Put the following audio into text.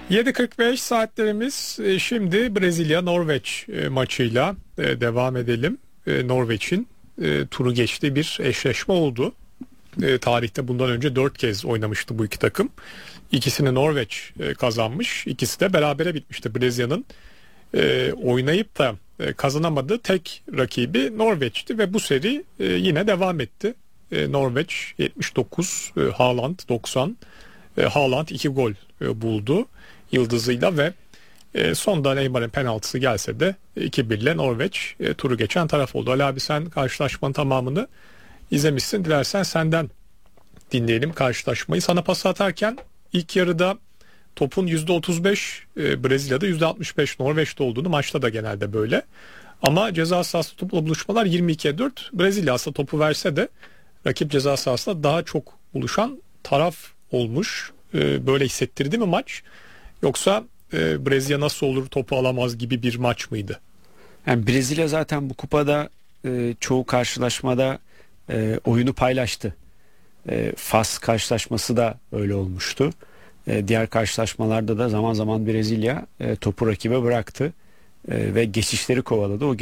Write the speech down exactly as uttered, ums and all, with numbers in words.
yedi kırk beş saatlerimiz e, şimdi Brezilya-Norveç e, maçıyla e, devam edelim. E, Norveç'in e, turu geçtiği bir eşleşme oldu. E, tarihte bundan önce dört kez oynamıştı bu iki takım. İkisini Norveç e, kazanmış, ikisi de berabere bitmişti. Brezilya'nın e, oynayıp da e, kazanamadığı tek rakibi Norveç'ti ve bu seri e, yine devam etti. E, Norveç yetmiş dokuz, e, Haaland doksan. E, Haaland iki gol e, buldu yıldızıyla ve e, sonda Neymar'ın penaltısı gelse de iki bir ile Norveç e, turu geçen taraf oldu. Ali abi, sen karşılaşmanın tamamını izlemişsin. Dilersen senden dinleyelim karşılaşmayı. Sana pas atarken ilk yarıda topun yüzde otuz beş e, Brezilya'da, yüzde altmış beş Norveç'te olduğunu, maçta da genelde böyle. Ama ceza sahası topla buluşmalar yirmi ikiye dört. Brezilya aslında topu verse de rakip ceza sahasında daha çok buluşan taraf olmuş. E, böyle hissettirdi mi maç? Yoksa e, Brezilya nasıl olur topu alamaz gibi bir maç mıydı? Yani Brezilya zaten bu kupada e, çoğu karşılaşmada e, oyunu paylaştı. E, Fas karşılaşması da öyle olmuştu. E, diğer karşılaşmalarda da zaman zaman Brezilya e, topu rakibe bıraktı e, ve geçişleri kovaladı. O